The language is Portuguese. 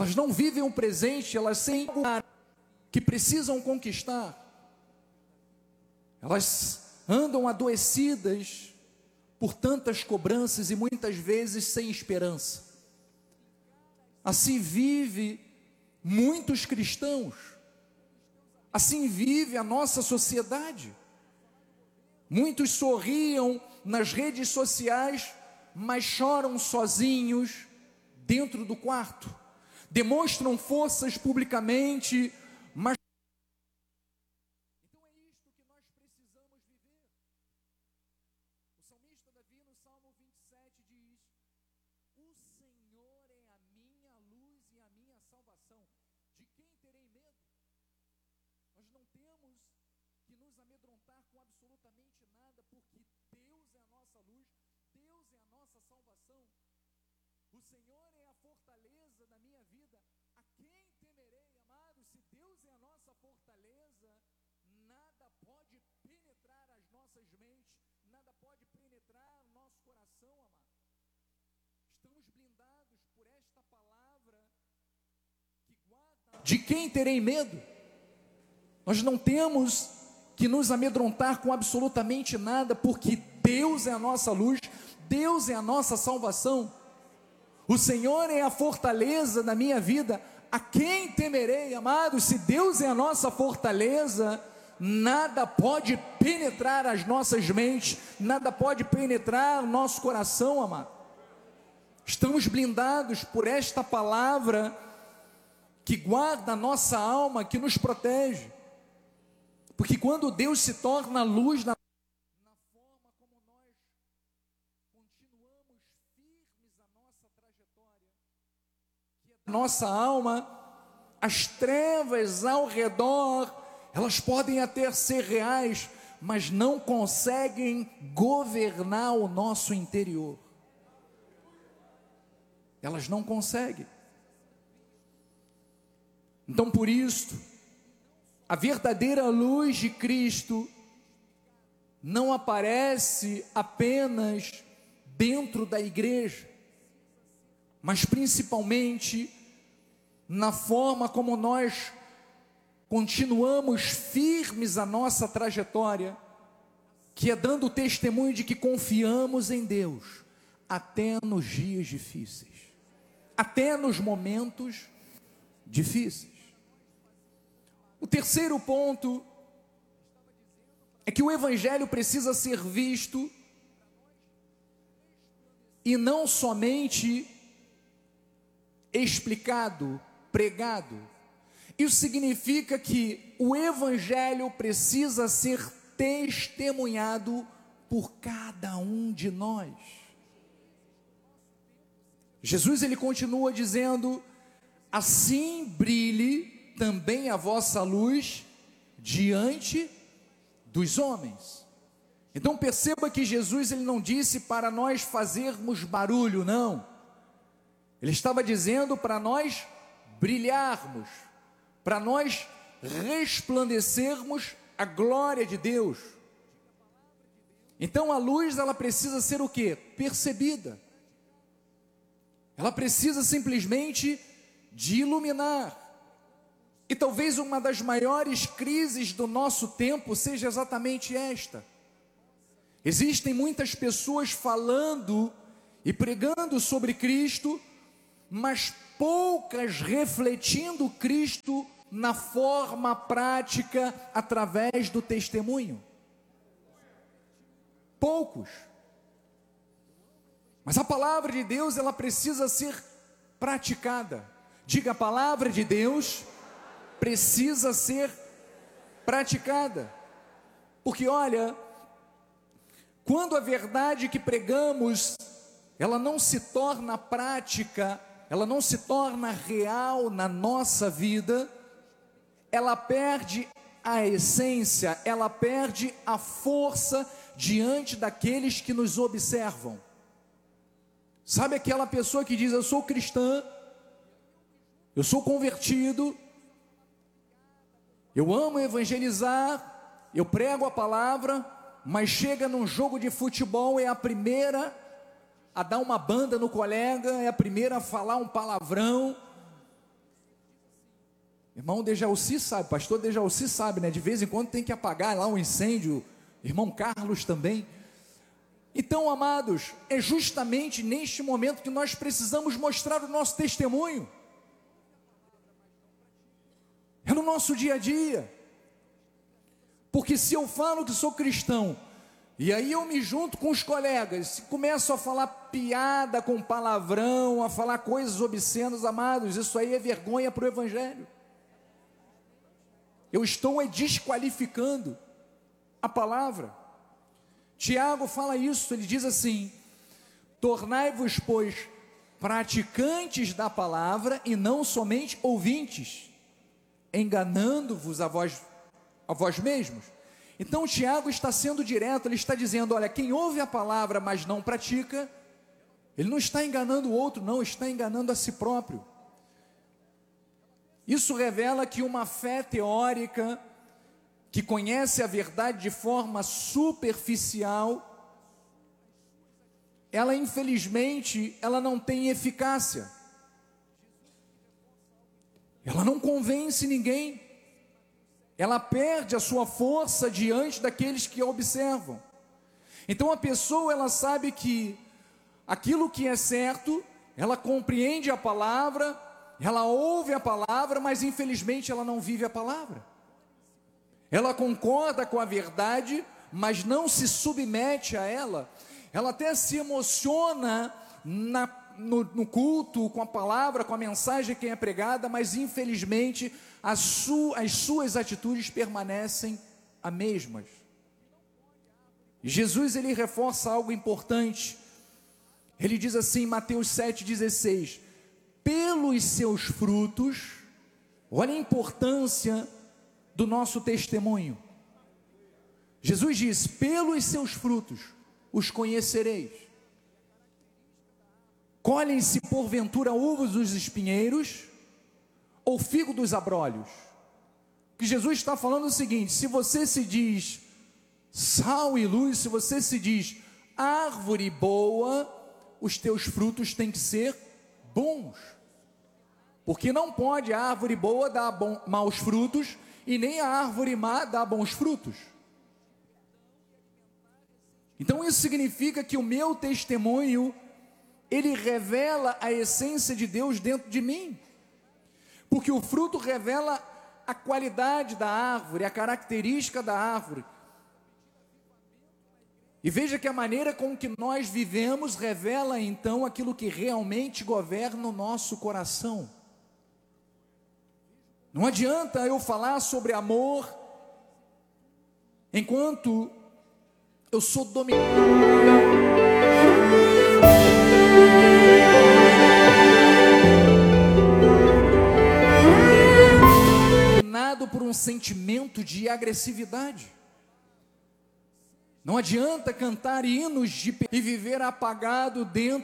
Elas não vivem o presente, elas sentem algo que precisam conquistar. Elas andam adoecidas por tantas cobranças e muitas vezes sem esperança. Assim vive muitos cristãos. Assim vive a nossa sociedade. Muitos sorriam nas redes sociais, mas choram sozinhos dentro do quarto. Demonstram forças publicamente, mas... Então é isto que nós precisamos viver. O salmista Davi, no Salmo 27, diz: o Senhor é a minha luz e a minha salvação. De quem terei medo? Nós não temos que nos amedrontar com absolutamente nada, porque Deus é a nossa luz, Deus é a nossa salvação. O Senhor é a fortaleza da minha vida. A quem temerei, amado? Se Deus é a nossa fortaleza, nada pode penetrar as nossas mentes, nada pode penetrar o nosso coração, amado. Estamos blindados por esta palavra que guarda. De quem terei medo? Nós não temos que nos amedrontar com absolutamente nada, porque Deus é a nossa luz, Deus é a nossa salvação. O Senhor é a fortaleza da minha vida. A quem temerei, amados? Se Deus é a nossa fortaleza, nada pode penetrar as nossas mentes, nada pode penetrar o nosso coração, amado. Estamos blindados por esta palavra que guarda a nossa alma, que nos protege. Porque quando Deus se torna luz na forma como nós continuamos firmes a nossa trajetória, que a nossa alma, as trevas ao redor, elas podem até ser reais, mas não conseguem governar o nosso interior. Elas não conseguem. Então, por isso, a verdadeira luz de Cristo não aparece apenas dentro da igreja, mas principalmente na forma como nós continuamos firmes a nossa trajetória, que é dando testemunho de que confiamos em Deus, até nos dias difíceis, até nos momentos difíceis. O terceiro ponto é que o Evangelho precisa ser visto e não somente explicado, pregado. Isso significa que o Evangelho precisa ser testemunhado por cada um de nós. Jesus, ele continua dizendo: assim brilhe também a vossa luz diante dos homens. Então perceba que Jesus, ele não disse para nós fazermos barulho, não. Ele estava dizendo para nós brilharmos, para nós resplandecermos a glória de Deus. Então a luz, ela precisa ser o quê? Percebida. Ela precisa simplesmente de iluminar. E talvez uma das maiores crises do nosso tempo seja exatamente esta. Existem muitas pessoas falando e pregando sobre Cristo, mas poucas refletindo Cristo na forma prática através do testemunho. Poucos. Mas a palavra de Deus, ela precisa ser praticada. Diga: a palavra de Deus precisa ser praticada. Porque olha, quando a verdade que pregamos, ela não se torna prática, ela não se torna real na nossa vida, ela perde a essência, ela perde a força diante daqueles que nos observam. Sabe aquela pessoa que diz: eu sou cristã, eu sou convertido, eu amo evangelizar, eu prego a palavra, mas chega num jogo de futebol, é a primeira a dar uma banda no colega, é a primeira a falar um palavrão, Irmão Dejalci sabe, pastor Dejalci sabe, né? De vez em quando tem que apagar lá um incêndio. Irmão Carlos também. Então, amados, é justamente neste momento que nós precisamos mostrar o nosso testemunho. É no nosso dia a dia. Porque se eu falo que sou cristão, e aí eu me junto com os colegas, começo a falar piada com palavrão, a falar coisas obscenas, amados, isso aí é vergonha para o Evangelho. Eu estou desqualificando a palavra. Tiago fala isso, ele diz assim: tornai-vos, pois, praticantes da palavra e não somente ouvintes, enganando-vos a vós mesmos. Então Tiago está sendo direto, ele está dizendo: olha, quem ouve a palavra, mas não pratica, ele não está enganando o outro, não, está enganando a si próprio. Isso revela que uma fé teórica, que conhece a verdade de forma superficial, ela infelizmente, ela não tem eficácia, ela não convence ninguém, ela perde a sua força diante daqueles que a observam. Então a pessoa, ela sabe que aquilo que é certo, ela compreende a palavra, ela ouve a palavra, mas infelizmente ela não vive a palavra. Ela concorda com a verdade, mas não se submete a ela. Ela até se emociona no culto, com a palavra, com a mensagem que é pregada, mas infelizmente as suas atitudes permanecem as mesmas. Jesus, ele reforça algo importante. Ele diz assim em Mateus 7,16: pelos seus frutos, olha a importância do nosso testemunho. Jesus diz: pelos seus frutos os conhecereis. Colhem-se porventura uvas dos espinheiros ou figo dos abrolhos? O que Jesus está falando é o seguinte: se você se diz sal e luz, se você se diz árvore boa, os teus frutos têm que ser bons, porque não pode a árvore boa dar maus frutos, e nem a árvore má dar bons frutos. Então isso significa que o meu testemunho, ele revela a essência de Deus dentro de mim, porque o fruto revela a qualidade da árvore, a característica da árvore. E veja que a maneira com que nós vivemos revela então aquilo que realmente governa o nosso coração. Não adianta eu falar sobre amor enquanto eu sou dominado por um sentimento de agressividade. Não adianta cantar hinos e viver apagado dentro